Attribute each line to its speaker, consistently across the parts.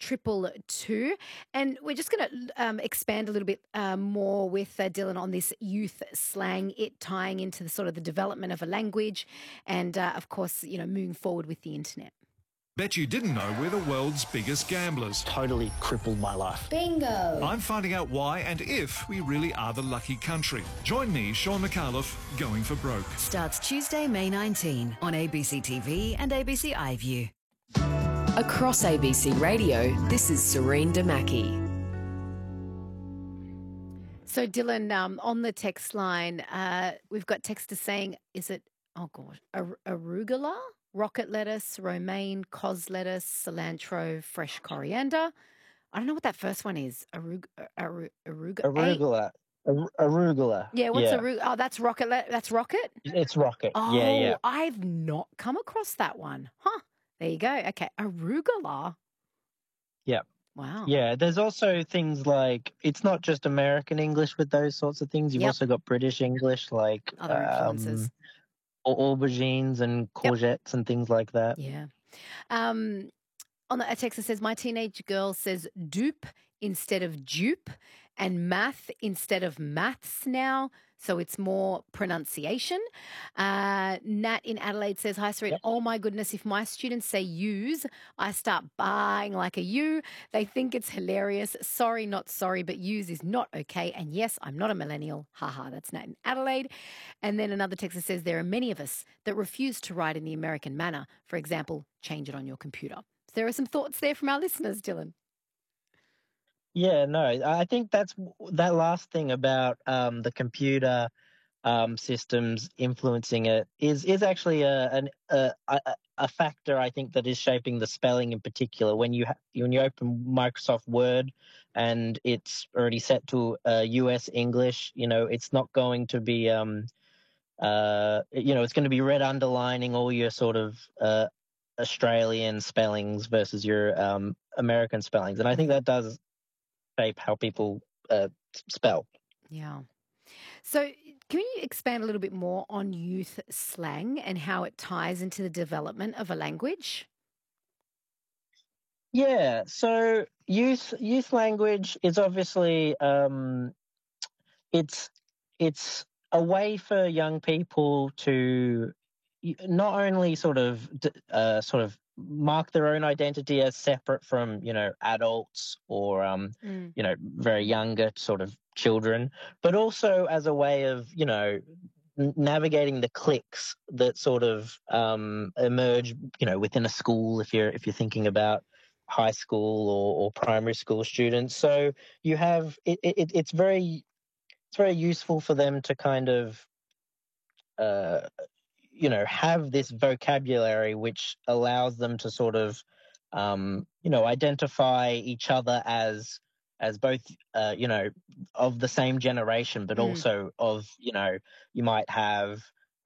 Speaker 1: 232. And we're just going to expand a little bit more with Dylan on this youth slang, it tying into the sort of the development of a language and, of course, moving forward with the internet.
Speaker 2: Bet you didn't know we're the world's biggest gamblers.
Speaker 3: Totally crippled my life.
Speaker 4: Bingo.
Speaker 2: I'm finding out why and if we really are the lucky country. Join me, Sean McAuliffe, Going for Broke.
Speaker 5: Starts Tuesday, May 19 on ABC TV and ABC iView. Across ABC Radio, this is Serene Damaki.
Speaker 1: So, Dylan, on the text line, we've got texters saying, is it, arugula? Rocket lettuce, romaine, cos lettuce, cilantro, fresh coriander. I don't know what that first one is. Arugula.
Speaker 3: Arugula.
Speaker 1: Yeah, what's arugula? Oh, that's rocket. That's rocket?
Speaker 3: It's rocket.
Speaker 1: Oh,
Speaker 3: Yeah.
Speaker 1: I've not come across that one. Huh. There you go. Okay, arugula.
Speaker 3: Yeah.
Speaker 1: Wow.
Speaker 3: Yeah, there's also things like, it's not just American English with those sorts of things. You've also got British English, like
Speaker 1: other influences.
Speaker 3: Aubergines and courgettes and things like that.
Speaker 1: Yeah. On a text that says, my teenage girl says dupe instead of dupe and math instead of maths now. So it's more pronunciation. Nat in Adelaide says, hi, Serene. Oh, my goodness. If my students say use, I start buying like a you. They think it's hilarious. Sorry, not sorry, but use is not okay. And yes, I'm not a millennial. Haha, that's Nat in Adelaide. And then another text that says, there are many of us that refuse to write in the American manner. For example, change it on your computer. So there are some thoughts there from our listeners, Dylan.
Speaker 3: Yeah, no, I think that last thing about the computer systems influencing it is actually a factor, I think, that is shaping the spelling in particular. When you open Microsoft Word and it's already set to US English, it's not going to be it's going to be red underlining all your sort of Australian spellings versus your American spellings, and I think that does shape how people spell.
Speaker 1: Yeah. So can you expand a little bit more on youth slang and how it ties into the development of a language?
Speaker 3: Yeah. So youth language is obviously it's a way for young people to not only sort of mark their own identity as separate from, adults or, very younger sort of children, but also as a way of, navigating the cliques that sort of emerge, within a school if you're thinking about high school or primary school students. So you have it's very useful for them to kind of have this vocabulary which allows them to sort of, identify each other as both, of the same generation, but also of, you might have,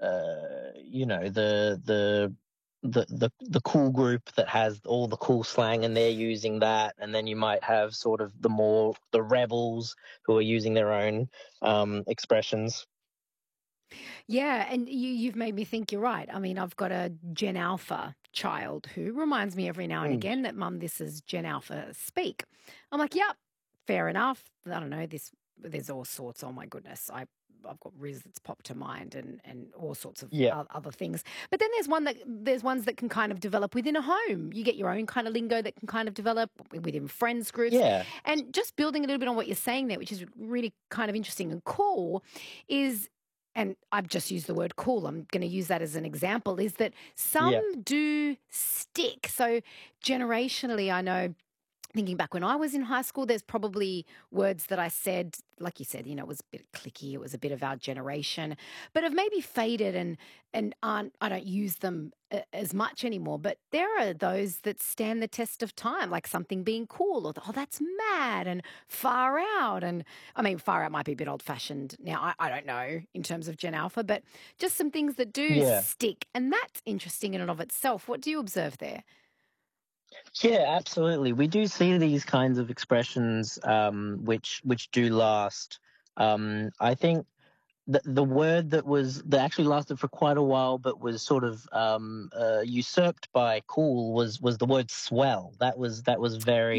Speaker 3: the cool group that has all the cool slang and they're using that, and then you might have sort of the rebels who are using their own expressions.
Speaker 1: Yeah, and you've made me think you're right. I mean, I've got a Gen Alpha child who reminds me every now and again that, Mum, this is Gen Alpha speak. I'm like, yep, fair enough. I don't know, there's all sorts. Oh, my goodness. I've got Riz that's popped to mind and all sorts of other things. But then there's ones that can kind of develop within a home. You get your own kind of lingo that can kind of develop within friends groups.
Speaker 3: Yeah.
Speaker 1: And just building a little bit on what you're saying there, which is really kind of interesting and cool, is, and I've just used the word cool, I'm going to use that as an example, is that some do stick. So generationally, I know, thinking back when I was in high school, there's probably words that I said, like you said, it was a bit clicky, it was a bit of our generation, but have maybe faded and I don't use them as much anymore. But there are those that stand the test of time, like something being cool, or that's mad, and far out. And I mean, far out might be a bit old fashioned now. I don't know in terms of Gen Alpha, but just some things that do stick. And that's interesting in and of itself. What do you observe there?
Speaker 3: Yeah, absolutely. We do see these kinds of expressions which do last. I think the word that actually lasted for quite a while but was sort of usurped by cool was the word swell. That was very